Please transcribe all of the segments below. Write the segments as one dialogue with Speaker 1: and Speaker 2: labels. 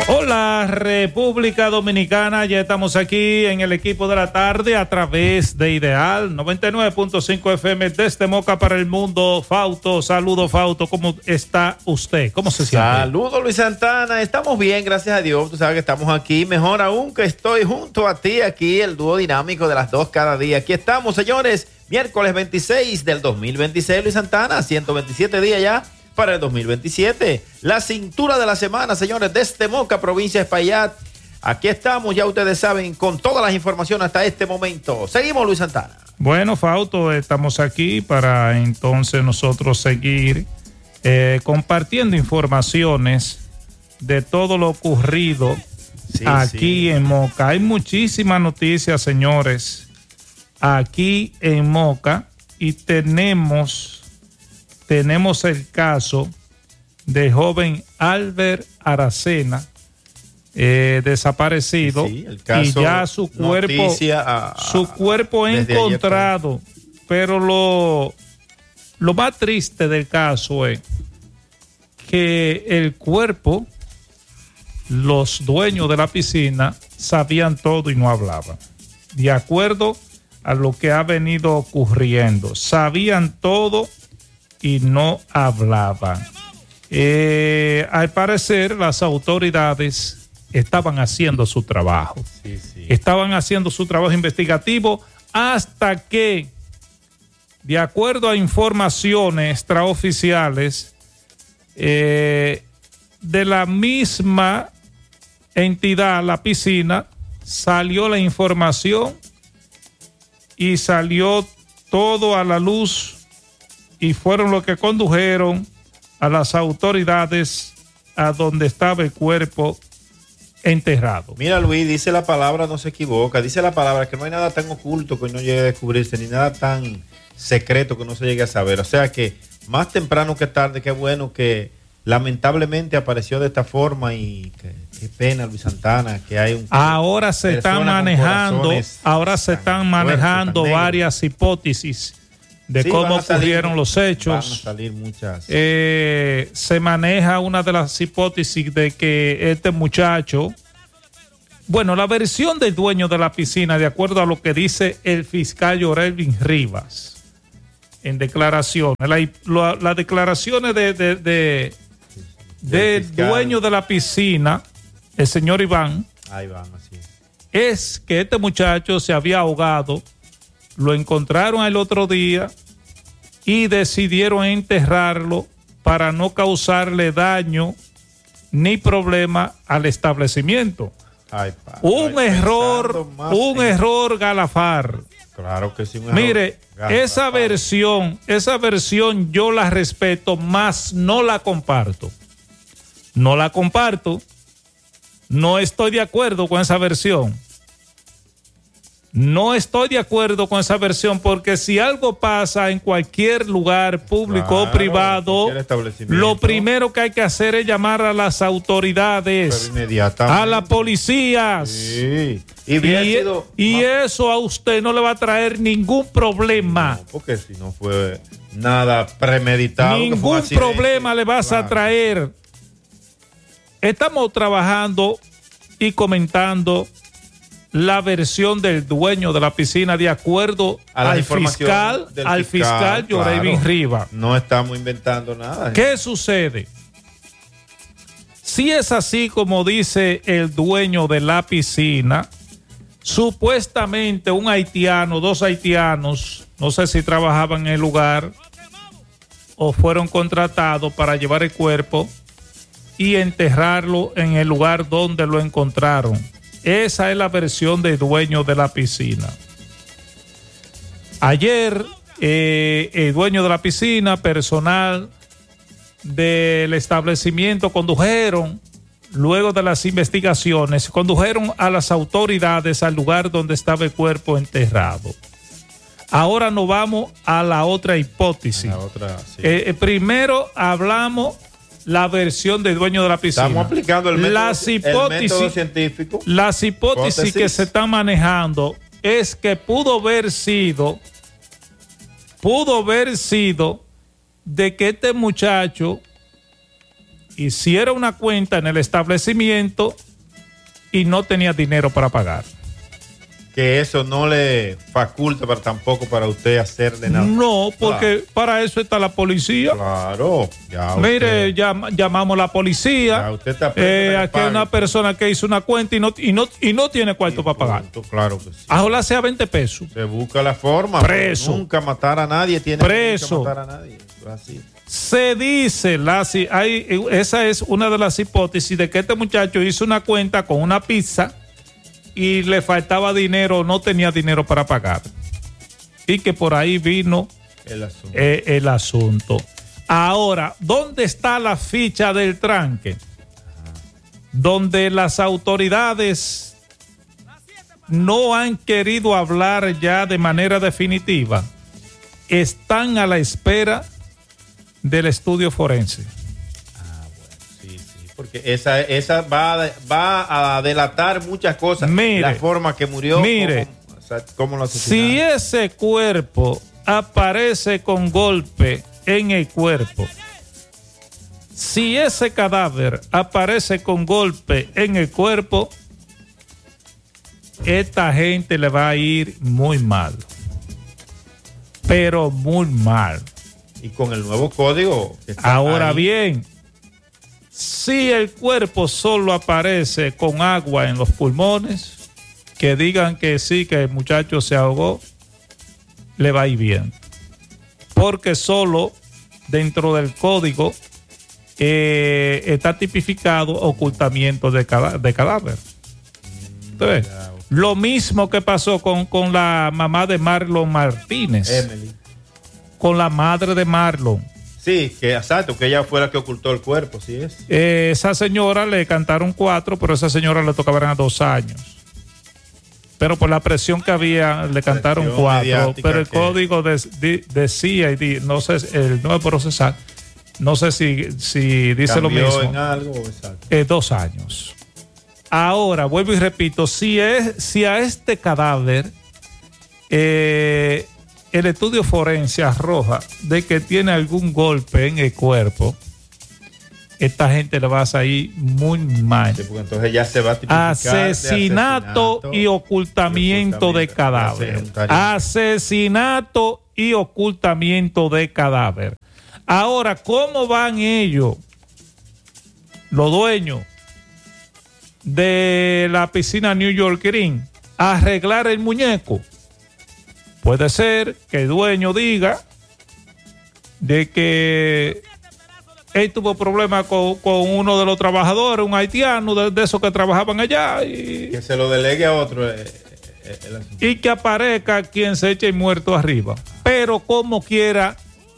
Speaker 1: Hola República Dominicana, ya estamos aquí en el equipo de la tarde a través de Ideal 99.5 FM desde Moca para el mundo. Fausto, saludo Fausto, ¿cómo está usted? ¿Cómo se siente?
Speaker 2: Saludo Luis Santana, estamos bien, gracias a Dios, tú sabes que estamos aquí, mejor aún que estoy junto a ti aquí, el dúo dinámico de las dos cada día. Aquí estamos, señores, miércoles 26 del 2026, Luis Santana, 127 días ya para el 2027. La cintura de la semana, señores, desde Moca, provincia de Espaillat. Aquí estamos, ya ustedes saben, con todas las informaciones hasta este momento. Seguimos, Luis Santana.
Speaker 1: Bueno, Fausto, estamos aquí para entonces nosotros seguir compartiendo informaciones de todo lo ocurrido aquí en Moca. Hay muchísimas noticias, señores, aquí en Moca, y tenemos el caso de joven Albert Aracena, desaparecido,
Speaker 2: el caso,
Speaker 1: y ya su cuerpo encontrado. Pero lo más triste del caso es que el cuerpo, los dueños de la piscina sabían todo y no hablaban. De acuerdo a lo que ha venido ocurriendo, sabían todo y no hablaban. Al parecer las autoridades estaban haciendo su trabajo. Estaban haciendo su trabajo investigativo hasta que, de acuerdo a informaciones extraoficiales de la misma entidad, la piscina, salió la información y salió todo a la luz, y fueron los que condujeron a las autoridades a donde estaba el cuerpo enterrado.
Speaker 2: Mira, Luis, dice la palabra, no se equivoca, dice la palabra que no hay nada tan oculto que no llegue a descubrirse, ni nada tan secreto que no se llegue a saber. O sea que más temprano que tarde, qué bueno que lamentablemente apareció de esta forma, y qué pena, Luis Santana, que hay un...
Speaker 1: Ahora se están manejando varias hipótesis de cómo ocurrieron los hechos.
Speaker 2: Van a salir muchas.
Speaker 1: Se maneja una de las hipótesis de que este muchacho, bueno, la versión del dueño de la piscina, de acuerdo a lo que dice el fiscal Yorelvin Rivas en declaraciones, las declaraciones del dueño de la piscina, el señor Iván,
Speaker 2: así
Speaker 1: es que este muchacho se había ahogado, lo encontraron el otro día y decidieron enterrarlo para no causarle daño ni problema al establecimiento. Un error galafar.
Speaker 2: Claro que sí, un error.
Speaker 1: Mire, esa versión yo la respeto, más no la comparto. No la comparto. No estoy de acuerdo con esa versión. No estoy de acuerdo con esa versión, porque si algo pasa en cualquier lugar público o privado, lo primero que hay que hacer es llamar a las autoridades, a las policías.
Speaker 2: Sí.
Speaker 1: Y eso a usted no le va a traer ningún problema.
Speaker 2: No, porque si no fue nada premeditado.
Speaker 1: Ningún problema le vas a traer. Estamos trabajando y comentando la versión del dueño de la piscina de acuerdo al fiscal Yorelvin Rivas.
Speaker 2: No estamos inventando nada.
Speaker 1: ¿Qué sucede? Si es así como dice el dueño de la piscina, supuestamente un haitiano, dos haitianos, no sé si trabajaban en el lugar o fueron contratados para llevar el cuerpo y enterrarlo en el lugar donde lo encontraron. Esa es la versión del dueño de la piscina. Ayer, el dueño de la piscina, personal del establecimiento, condujeron, luego de las investigaciones, condujeron a las autoridades al lugar donde estaba el cuerpo enterrado. Ahora nos vamos a la otra hipótesis. Primero hablamos la versión del dueño de la piscina.
Speaker 2: Estamos aplicando el método científico.
Speaker 1: Las hipótesis que se están manejando es que pudo haber sido de que este muchacho hiciera una cuenta en el establecimiento y no tenía dinero para pagar.
Speaker 2: Que eso no le faculta tampoco para usted hacerle nada.
Speaker 1: No, porque para eso está la policía.
Speaker 2: Claro. Ya
Speaker 1: mire, llamamos a la policía.
Speaker 2: Ya usted está
Speaker 1: aquí hay una persona que hizo una cuenta y no tiene cuarto para pagar.
Speaker 2: Claro que sí.
Speaker 1: Ojalá sea 20 pesos.
Speaker 2: Se busca la forma.
Speaker 1: Preso.
Speaker 2: Nunca matar a nadie tiene
Speaker 1: preso.
Speaker 2: Nunca matar a nadie. Así.
Speaker 1: Se dice, esa es una de las hipótesis de que este muchacho hizo una cuenta con una pizza y le faltaba dinero, no tenía dinero para pagar. Y que por ahí vino el asunto. Ahora, ¿dónde está la ficha del tranque? Donde las autoridades no han querido hablar ya de manera definitiva. Están a la espera del estudio forense.
Speaker 2: Porque esa va a delatar muchas cosas.
Speaker 1: Mire,
Speaker 2: la forma que murió.
Speaker 1: Mire,
Speaker 2: cómo lo asesinaron.
Speaker 1: Si ese cuerpo aparece con golpe en el cuerpo, si ese cadáver aparece con golpe en el cuerpo, esta gente le va a ir muy mal. Pero muy mal.
Speaker 2: Y con el nuevo código.
Speaker 1: Ahora bien, si el cuerpo solo aparece con agua en los pulmones, que digan que sí, que el muchacho se ahogó, le va a ir bien. Porque solo dentro del código está tipificado ocultamiento de cadáver. Entonces, lo mismo que pasó con la mamá de Marlon Martínez.
Speaker 2: Emily.
Speaker 1: Con la madre de Marlon.
Speaker 2: Sí, que exacto, que ella fue la que ocultó el cuerpo, ¿sí es?
Speaker 1: Esa señora le cantaron 4, pero a esa señora le tocaban a 2 años. Pero por la presión que había, le cantaron 4. Pero el código decía, no sé, el nuevo procesal, no sé si dice lo mismo.
Speaker 2: En algo, exacto.
Speaker 1: 2 años. Ahora, vuelvo y repito, si a este cadáver el estudio forense arroja de que tiene algún golpe en el cuerpo, esta gente le va a salir muy mal. Sí,
Speaker 2: porque entonces ya se va a tipificar
Speaker 1: asesinato y ocultamiento de cadáver. Asesinato y ocultamiento de cadáver. Ahora, ¿cómo van ellos, los dueños de la piscina New York Green, a arreglar el muñeco? Puede ser que el dueño diga de que él tuvo problemas con uno de los trabajadores, un haitiano de esos que trabajaban allá. Y
Speaker 2: que se lo delegue a otro.
Speaker 1: Y que aparezca quien se eche muerto arriba. Pero como quiera,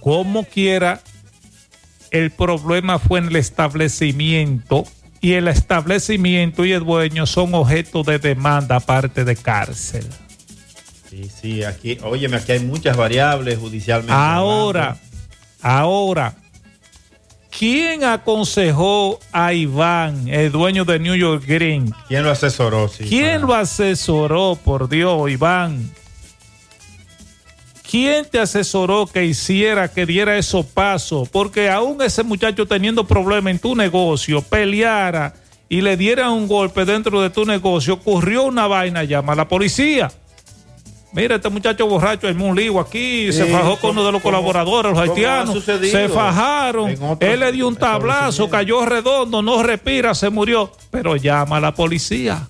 Speaker 1: el problema fue en el establecimiento. Y el establecimiento y el dueño son objeto de demanda aparte de cárcel.
Speaker 2: Sí, aquí hay muchas variables judicialmente.
Speaker 1: Ahora, ¿quién aconsejó a Iván, el dueño de New York Green?
Speaker 2: ¿Quién lo asesoró?
Speaker 1: ¿Quién lo asesoró, por Dios, Iván? ¿Quién te asesoró que diera esos pasos? Porque aún ese muchacho teniendo problemas en tu negocio, peleara y le diera un golpe dentro de tu negocio, ocurrió una vaina, llama a la policía. Mira, este muchacho borracho, hay un lío aquí, se fajó con uno de los colaboradores, los haitianos, se fajaron, él le dio un tablazo, cayó redondo, no respira, se murió, pero llama a la policía.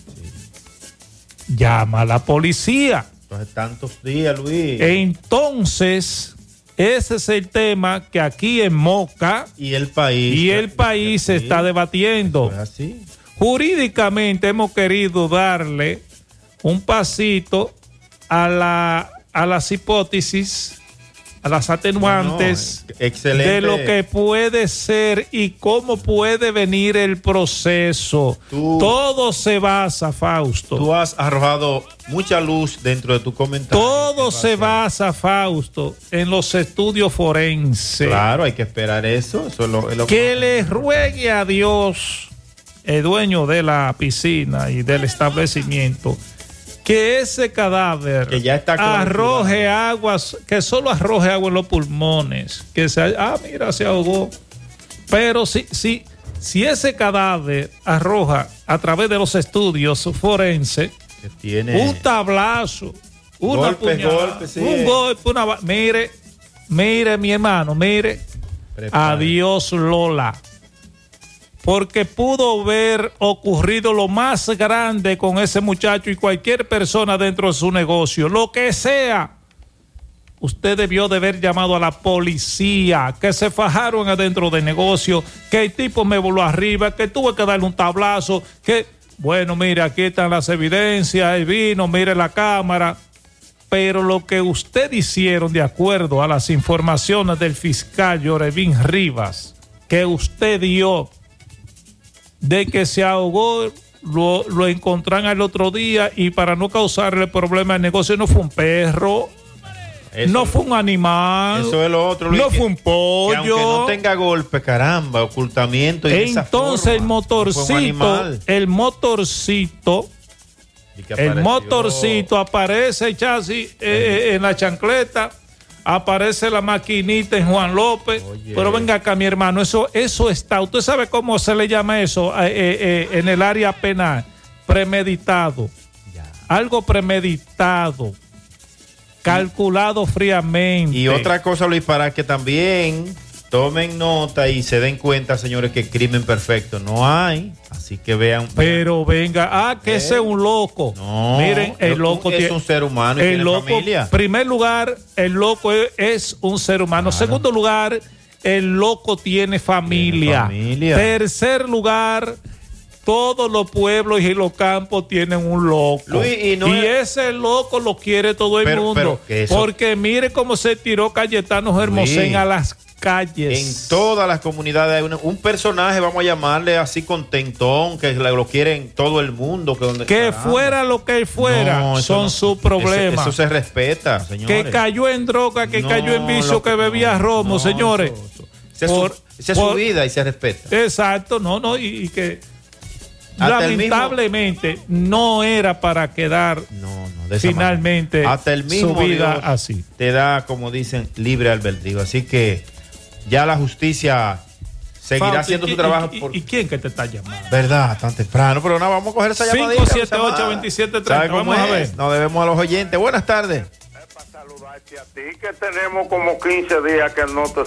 Speaker 1: Llama a la policía.
Speaker 2: Entonces, tantos días, Luis.
Speaker 1: Entonces, ese es el tema que aquí en Moca
Speaker 2: y el país
Speaker 1: se está debatiendo.
Speaker 2: ¿Es así?
Speaker 1: Jurídicamente hemos querido darle un pasito a las hipótesis, a las atenuantes de lo que puede ser y cómo puede venir el proceso. Todo se basa, Fausto.
Speaker 2: Tú has arrojado mucha luz dentro de tu comentario.
Speaker 1: Todo se basa, Fausto, en los estudios forenses.
Speaker 2: Claro, hay que esperar eso. Es lo
Speaker 1: que le ruegue a Dios, el dueño de la piscina y del establecimiento, que ese cadáver
Speaker 2: que ya está
Speaker 1: arroje agua, que solo arroje agua en los pulmones, mira, se ahogó. Pero si ese cadáver arroja a través de los estudios forenses
Speaker 2: que tiene
Speaker 1: un tablazo, una puñalada,
Speaker 2: sí,
Speaker 1: un golpe, mire mi hermano, mire, adiós Lola. Porque pudo haber ocurrido lo más grande con ese muchacho y cualquier persona dentro de su negocio, lo que sea. Usted debió de haber llamado a la policía, que se fajaron adentro del negocio, que el tipo me voló arriba, que tuve que darle un tablazo, que, bueno, mire, aquí están las evidencias, el vino, mire la cámara. Pero lo que usted hicieron, de acuerdo a las informaciones del fiscal Yorevín Rivas, que usted dio, de que se ahogó, lo encontraron el otro día y para no causarle problema al negocio, no fue un perro. Eso, no fue un animal.
Speaker 2: Eso es lo otro.
Speaker 1: No fue un pollo.
Speaker 2: Que aunque no tenga golpe, caramba, ocultamiento. Y
Speaker 1: entonces el motorcito aparece el chasis en la chancleta, aparece la maquinita en Juan López. Oye. Pero venga acá, mi hermano, eso está. ¿Usted sabe cómo se le llama eso en el área penal? Premeditado. Ya. Algo premeditado. Calculado fríamente.
Speaker 2: Y otra cosa, Luis, para que también tomen nota y se den cuenta, señores, que crimen perfecto no hay. Así que vean.
Speaker 1: Pero venga, que ese es un loco.
Speaker 2: No,
Speaker 1: miren, el loco
Speaker 2: es un ser humano y tiene familia.
Speaker 1: En primer lugar, el loco es un ser humano. Claro. Segundo lugar, el loco tiene familia. Tercer lugar, todos los pueblos y los campos tienen un loco.
Speaker 2: Luis,
Speaker 1: y ese loco lo quiere todo el mundo. Porque mire cómo se tiró Cayetano Hermosén a las calles.
Speaker 2: En todas las comunidades hay un personaje, vamos a llamarle así, contentón, que lo quieren todo el mundo.
Speaker 1: Que fuera lo que fuera, son sus problemas.
Speaker 2: Eso se respeta, señores.
Speaker 1: Que cayó en droga, que cayó en vicio, que bebía romo, señores.
Speaker 2: Esa es su vida y se respeta.
Speaker 1: Exacto, y que lamentablemente no era para quedar finalmente
Speaker 2: hasta el mismo
Speaker 1: su vida
Speaker 2: Dios
Speaker 1: así.
Speaker 2: Te da, como dicen, libre albedrío. Así que ya la justicia seguirá haciendo su trabajo.
Speaker 1: ¿Y quién que te está llamando?
Speaker 2: ¿Verdad? Tan temprano. Pero no, vamos a coger esa llamadita.
Speaker 1: 578-2730.
Speaker 2: Vamos a ver. Nos debemos a los oyentes. Buenas tardes.
Speaker 3: Es para saludarte a ti, que tenemos como 15 días que no te